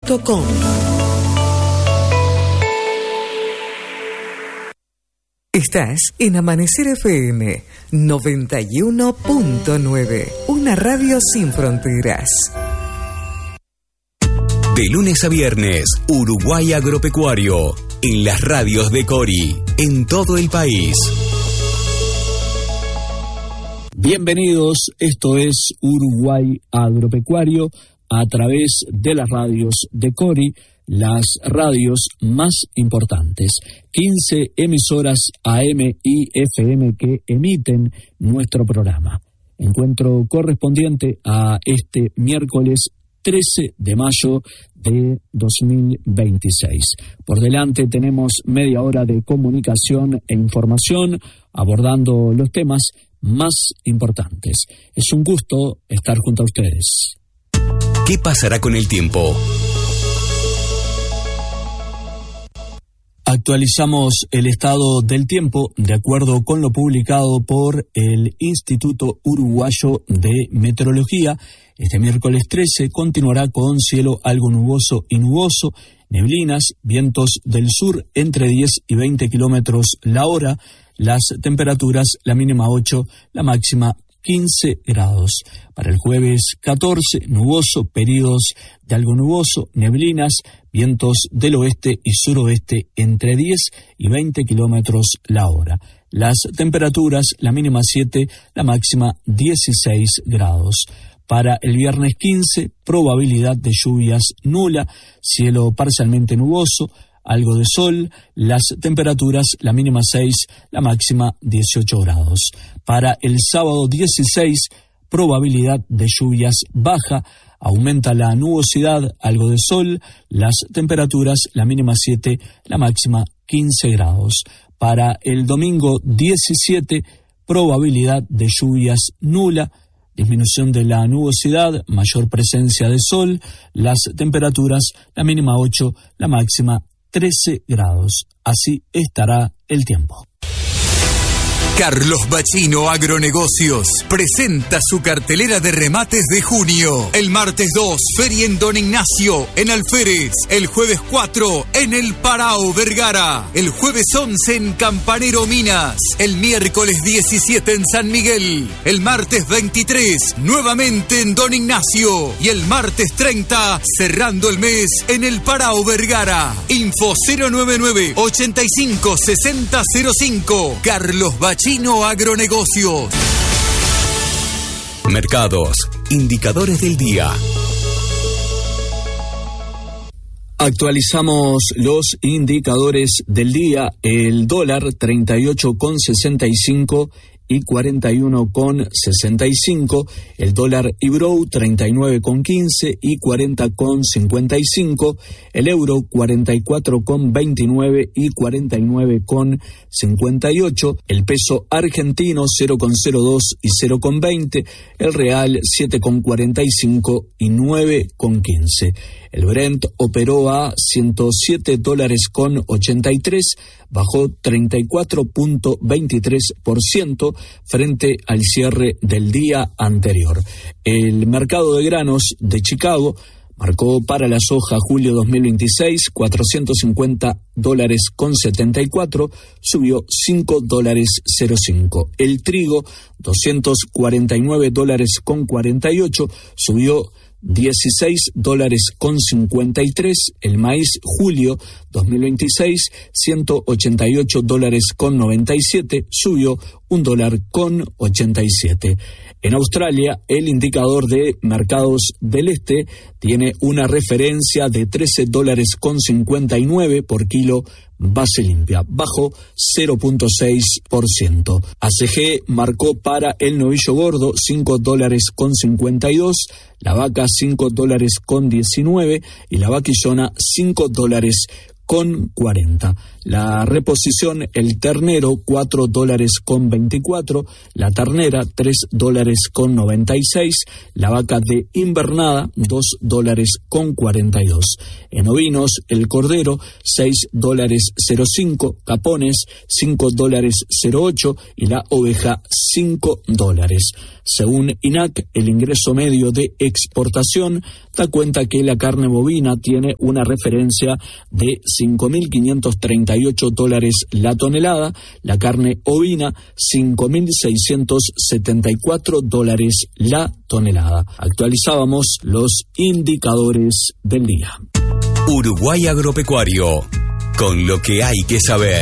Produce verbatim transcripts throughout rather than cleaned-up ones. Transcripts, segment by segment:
punto com. Estás en Amanecer F M noventa y uno punto nueve, una radio sin fronteras. De lunes a viernes, Uruguay Agropecuario, en las radios de Cori, en todo el país. Bienvenidos, esto es Uruguay Agropecuario a través de las radios de Cori, las radios más importantes, quince emisoras A M y F M que emiten nuestro programa. Encuentro correspondiente a este miércoles trece de mayo de dos mil veintiséis. Por delante tenemos media hora de comunicación e información abordando los temas más importantes. Es un gusto estar junto a ustedes. ¿Qué pasará con el tiempo? Actualizamos el estado del tiempo de acuerdo con lo publicado por el Instituto Uruguayo de Meteorología. Este miércoles trece continuará con cielo algo nuboso y nuboso, neblinas, vientos del sur entre diez y veinte kilómetros la hora, las temperaturas, la mínima ocho, la máxima quince grados. Para el jueves catorce, nuboso, periodos de algo nuboso, neblinas, vientos del oeste y suroeste entre diez y veinte kilómetros la hora. Las temperaturas, la mínima siete, la máxima dieciséis grados. Para el viernes quince, probabilidad de lluvias nula, cielo parcialmente nuboso, algo de sol, las temperaturas, la mínima seis, la máxima dieciocho grados. Para el sábado dieciséis, probabilidad de lluvias baja, aumenta la nubosidad, algo de sol, las temperaturas, la mínima siete, la máxima quince grados. Para el domingo diecisiete, probabilidad de lluvias nula, disminución de la nubosidad, mayor presencia de sol, las temperaturas, la mínima ocho, la máxima trece grados. Así estará el tiempo. Carlos Bachino Agronegocios presenta su cartelera de remates de junio. El martes dos, feria en Don Ignacio, en Alférez. El jueves cuatro, en El Parao, Vergara. El jueves once, en Campanero, Minas. El miércoles diecisiete, en San Miguel. El martes veintitrés, nuevamente en Don Ignacio. Y el martes treinta, cerrando el mes, en El Parao, Vergara. Info cero nueve nueve, ochenta y cinco, sesenta cero cinco. Carlos Bachino Agronegocios. Mercados, indicadores del día. Actualizamos los indicadores del día. El dólar treinta y ocho con sesenta y cinco y cuarenta y uno con sesenta y cinco, el dólar Ibrow treinta y nueve con quince y cuarenta con cincuenta y cinco, el euro cuarenta y cuatro con veintinueve y cuarenta y nueve con cincuenta y ocho, el peso argentino cero con cero dos y cero con veinte, el real siete con cuarenta y cinco y nueve con quince. El Brent operó a ciento siete dólares con ochenta y tres, bajó treinta y cuatro punto veintitrés por ciento frente al cierre del día anterior. El mercado de granos de Chicago marcó para la soja julio dos mil veintiséis cuatrocientos cincuenta dólares con setenta y cuatro, subió cinco dólares cero cinco. El trigo doscientos cuarenta y nueve dólares con cuarenta y ocho, subió dieciséis dólares con cincuenta y tres. El maíz julio dos mil veintiséis ciento ochenta y ocho dólares con noventa y siete, subió un dólar con ochenta y siete. En Australia, el indicador de mercados del este tiene una referencia de trece dólares con cincuenta y nueve por kilo base limpia, bajo cero punto seis por ciento. A C G marcó para el novillo gordo cinco dólares con cincuenta y dos, la vaca cinco dólares con diecinueve y la vaquillona cinco dólares con cuarenta. La reposición, el ternero, cuatro dólares con veinticuatro, la ternera, tres dólares con noventa y seis, la vaca de invernada, dos dólares con cuarenta y dos. En ovinos, el cordero, seis dólares cero cinco, capones, cinco dólares cero ocho y la oveja, cinco dólares. Según I N A C, el ingreso medio de exportación da cuenta que la carne bovina tiene una referencia de cinco mil quinientos treinta y ocho dólares la tonelada, la carne ovina cinco mil seiscientos setenta y cuatro dólares la tonelada. Actualizábamos los indicadores del día. Uruguay Agropecuario, con lo que hay que saber.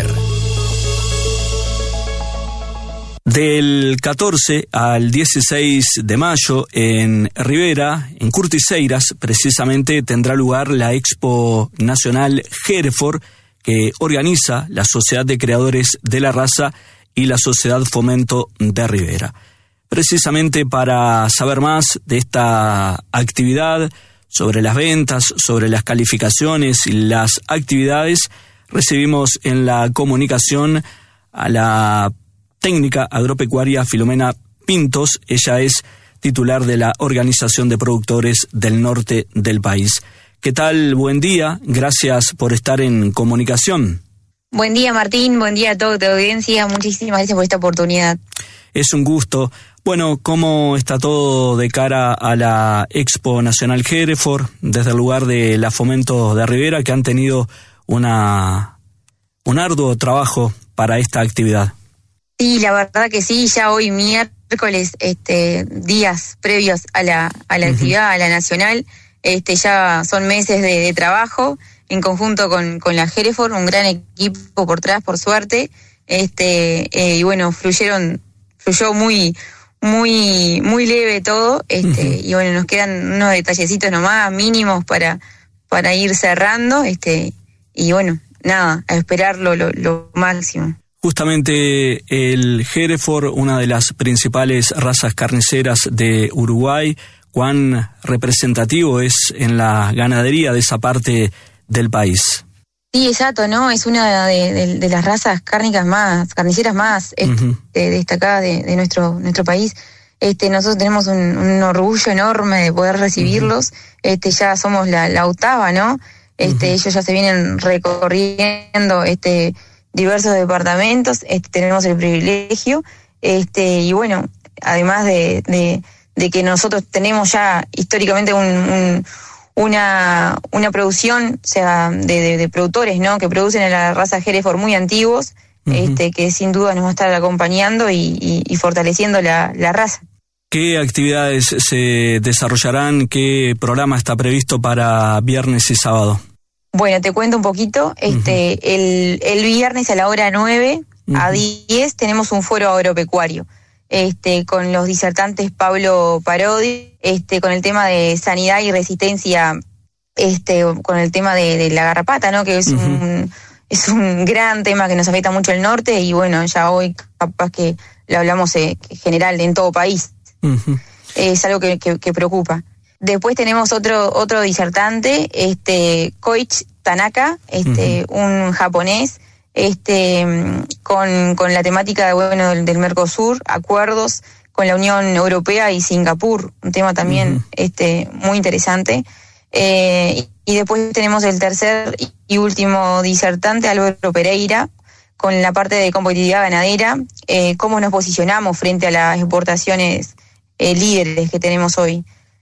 Del catorce al dieciséis de mayo en Rivera, en Curtiseiras, precisamente tendrá lugar la Expo Nacional Hereford, que organiza la Sociedad de Creadores de la Raza y la Sociedad Fomento de Rivera. Precisamente para saber más de esta actividad, sobre las ventas, sobre las calificaciones y las actividades, recibimos en la comunicación a la técnica agropecuaria Filomena Pintos. Ella es titular de la Organización de Productores del Norte del país. ¿Qué tal? Buen día, gracias por estar en comunicación. Buen día, Martín, buen día a toda tu audiencia, muchísimas gracias por esta oportunidad. Es un gusto. Bueno, ¿cómo está todo de cara a la Expo Nacional Hereford desde el lugar de la Fomento de Rivera, que han tenido una un arduo trabajo para esta actividad? Sí, la verdad que sí, ya hoy miércoles, este, días previos a la a la uh-huh. actividad, a la nacional, este, ya son meses de, de trabajo en conjunto con, con la Hereford, un gran equipo por atrás, por suerte, este, eh, y bueno, fluyeron, fluyó muy, muy, muy leve todo, este, uh-huh. y bueno, nos quedan unos detallecitos nomás, mínimos para, para ir cerrando, este, y bueno, nada, a esperar lo, lo, lo máximo. Justamente el Hereford, una de las principales razas carniceras de Uruguay, ¿cuán representativo es en la ganadería de esa parte del país? Sí, exacto, ¿no? Es una de, de, de las razas cárnicas más, carniceras más este, uh-huh. de, destacadas de, de nuestro, nuestro país. Este, nosotros tenemos un, un orgullo enorme de poder recibirlos. Uh-huh. Este, ya somos la, la octava, ¿no? Este, uh-huh. ellos ya se vienen recorriendo, este, diversos departamentos, este, tenemos el privilegio, este, y bueno, además de, de, de que nosotros tenemos ya históricamente un, un, una, una producción, o sea, de, de, de productores, ¿no? Que producen en la raza Hereford muy antiguos, uh-huh. este, que sin duda nos va a estar acompañando y, y, y fortaleciendo la, la raza. ¿Qué actividades se desarrollarán? ¿Qué programa está previsto para viernes y sábado? Bueno, te cuento un poquito. Este, uh-huh. el, el viernes a la hora nueve, uh-huh. a diez, tenemos un foro agropecuario, este, con los disertantes Pablo Parodi, este, con el tema de sanidad y resistencia, este, con el tema de, de la garrapata, ¿no? Que es uh-huh. un, es un gran tema que nos afecta mucho el norte, y bueno, ya hoy capaz que lo hablamos eh, general en todo país. Uh-huh. Es algo que, que, que preocupa. Después tenemos otro otro disertante, este Koichi Tanaka, este uh-huh. un japonés, este con con la temática de, bueno, del, del Mercosur, acuerdos con la Unión Europea y Singapur, un tema también uh-huh. este muy interesante. Eh, y después tenemos el tercer y último disertante, Álvaro Pereira, con la parte de competitividad ganadera, eh, cómo nos posicionamos frente a las exportaciones eh, líderes que tenemos hoy.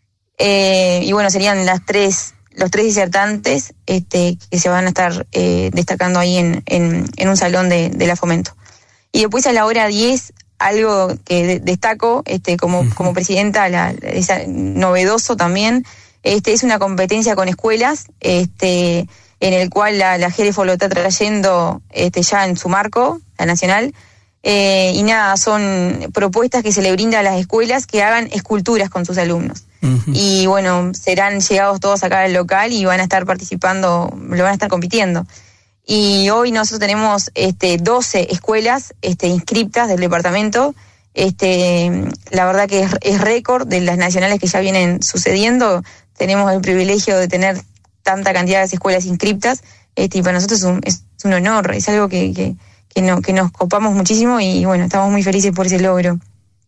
Eh, y bueno, serían las tres, los tres disertantes este, que se van a estar eh, destacando ahí en, en, en un salón de, de la Fomento. Y después a la hora diez, algo que de, destaco este, como, uh-huh. como presidenta, la, es novedoso también, este, es una competencia con escuelas, este, en el cual la, la Hereford lo está trayendo este, ya en su marco, la nacional. Eh, y nada, son propuestas que se le brinda a las escuelas que hagan esculturas con sus alumnos. Uh-huh. Y bueno, serán llegados todos acá al local y van a estar participando, lo van a estar compitiendo. Y hoy nosotros tenemos este, doce escuelas este, inscriptas del departamento. Este, la verdad que es, es récord de las nacionales que ya vienen sucediendo. Tenemos el privilegio de tener tanta cantidad de escuelas inscriptas, este, y para nosotros es un, es un honor, es algo que, que, que, no, que nos copamos muchísimo y bueno, estamos muy felices por ese logro.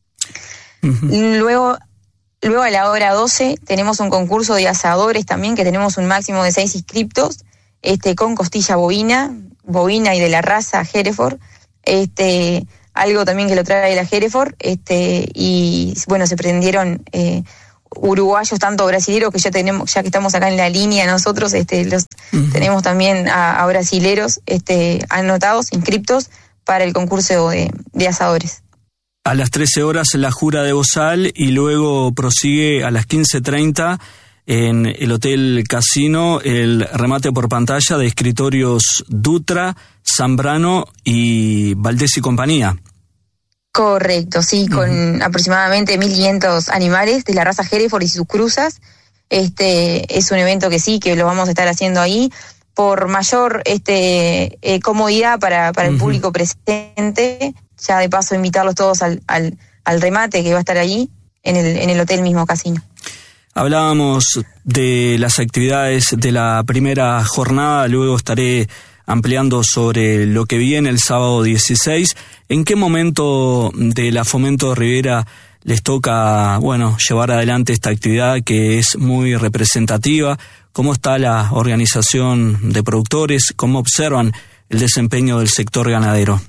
Uh-huh. Luego, luego a la hora doce tenemos un concurso de asadores también, que tenemos un máximo de seis inscriptos, este, con costilla bovina, bovina y de la raza Hereford, este, algo también que lo trae la Hereford, este, y bueno, se prendieron eh, uruguayos, tanto brasileros, que ya tenemos, ya que estamos acá en la línea nosotros, este, los uh-huh. tenemos también a, a brasileros, este, anotados, inscriptos para el concurso de, de asadores. A las trece horas la jura de Bozal y luego prosigue a las quince treinta en el Hotel Casino el remate por pantalla de escritorios Dutra, Zambrano y Valdés y compañía. Correcto, sí, con uh-huh. aproximadamente mil quinientos animales de la raza Hereford y sus cruzas. Este es un evento que sí, que lo vamos a estar haciendo ahí por mayor este eh, comodidad para, para uh-huh. el público presente. Ya de paso invitarlos todos al, al, al remate que va a estar allí en el, en el hotel mismo Casino. Hablábamos de las actividades de la primera jornada, luego estaré ampliando sobre lo que viene el sábado dieciséis. ¿En qué momento de la Fomento Rivera les toca, bueno, llevar adelante esta actividad que es muy representativa? ¿Cómo está la organización de productores? ¿Cómo observan el desempeño del sector ganadero?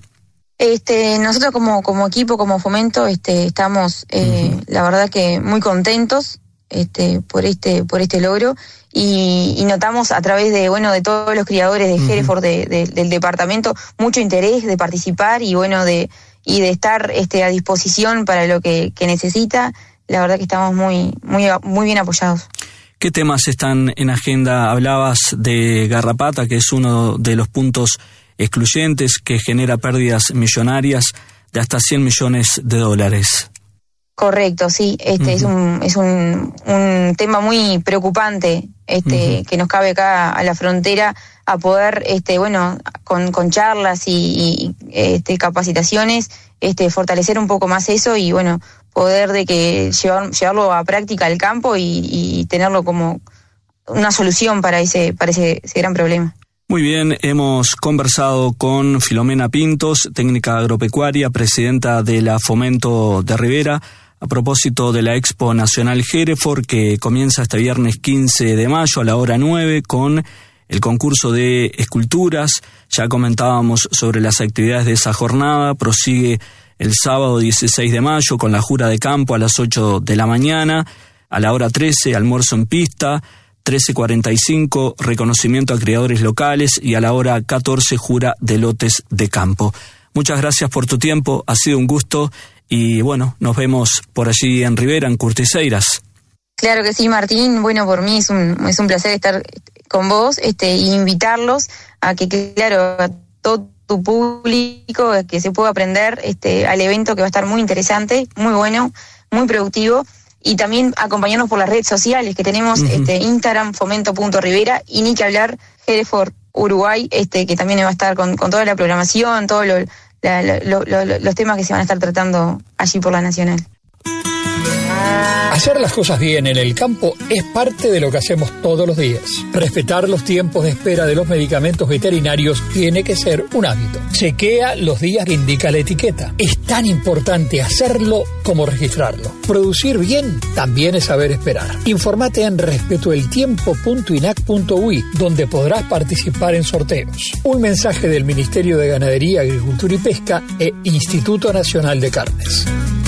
Este, nosotros como, como equipo, como Fomento, este, estamos, eh, uh-huh. la verdad que muy contentos, este, por este, por este logro, y, y notamos a través de, bueno, de todos los criadores de uh-huh. Hereford, de, de, del departamento, mucho interés de participar y bueno, de, y de estar, este, a disposición para lo que, que necesita. La verdad que estamos muy, muy, muy bien apoyados. ¿Qué temas están en agenda? Hablabas de garrapata, que es uno de los puntos excluyentes que genera pérdidas millonarias de hasta cien millones de dólares. Correcto, sí, este uh-huh. es un es un, un tema muy preocupante, este uh-huh. que nos cabe acá a la frontera a poder, este bueno, con, con charlas y, y este capacitaciones, este fortalecer un poco más eso y bueno, poder de que llevar, llevarlo a práctica al campo y, y tenerlo como una solución para ese para ese, ese gran problema. Muy bien, hemos conversado con Filomena Pintos, técnica agropecuaria, presidenta de la Fomento de Rivera, a propósito de la Expo Nacional Hereford, que comienza este viernes quince de mayo a la hora nueve con el concurso de esculturas. Ya comentábamos sobre las actividades de esa jornada. Prosigue el sábado dieciséis de mayo con la jura de campo a las ocho de la mañana, a la hora trece, almuerzo en pista, trece cuarenta y cinco, reconocimiento a criadores locales y a la hora catorce, jura de lotes de campo. Muchas gracias por tu tiempo, ha sido un gusto y bueno, nos vemos por allí en Rivera, en Curtiseiras. Claro que sí, Martín. Bueno, por mí es un, es un placer estar con vos este, e invitarlos a que, claro, a todo tu público, que se pueda aprender este, al evento que va a estar muy interesante, muy bueno, muy productivo. Y también acompañarnos por las redes sociales que tenemos, uh-huh. este, Instagram, fomento.rivera, y ni que hablar, Hereford Uruguay, este, que también va a estar con, con toda la programación, todos lo, la, lo, lo, lo, los temas que se van a estar tratando allí por la Nacional. Hacer las cosas bien en el campo es parte de lo que hacemos todos los días. Respetar los tiempos de espera de los medicamentos veterinarios tiene que ser un hábito. Chequea los días que indica la etiqueta. Es tan importante hacerlo como registrarlo. Producir bien también es saber esperar. Infórmate en respetoeltiempo punto inac punto uy, donde podrás participar en sorteos. Un mensaje del Ministerio de Ganadería, Agricultura y Pesca e Instituto Nacional de Carnes.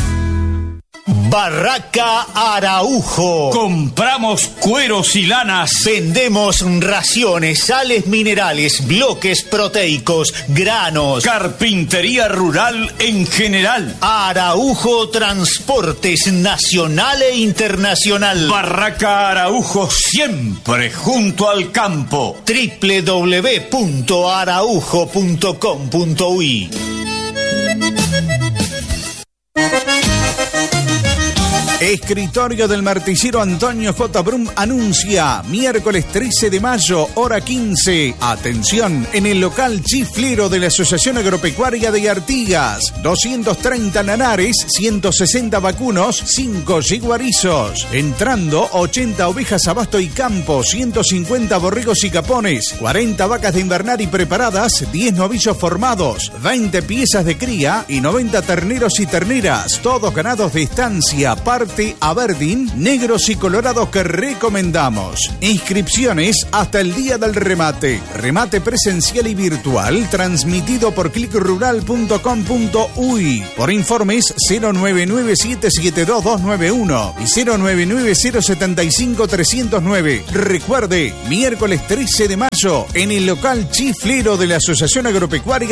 Barraca Araujo. Compramos cueros y lanas. Vendemos raciones, sales minerales, bloques proteicos, granos. Carpintería rural en general. Araujo Transportes Nacional e Internacional. Barraca Araujo, siempre junto al campo. doble u doble u doble u punto araujo punto com punto uy. Escritorio del Martillero Antonio J. Brum anuncia miércoles trece de mayo, hora quince. Atención, en el local chiflero de la Asociación Agropecuaria de Artigas. doscientos treinta nanares, ciento sesenta vacunos, cinco yiguarizos. Entrando, ochenta ovejas a basto y campo, ciento cincuenta borregos y capones, cuarenta vacas de invernar y preparadas, diez novillos formados, veinte piezas de cría y noventa terneros y terneras. Todos ganados de estancia, parte a Verdín, negros y colorados que recomendamos. Inscripciones hasta el día del remate. Remate presencial y virtual transmitido por clic rural punto com punto uy. Por informes cero nueve nueve siete siete dos dos nueve uno y cero nueve nueve cero siete cinco tres cero nueve. Recuerde, miércoles trece de mayo en el local chiflero de la Asociación Agropecuaria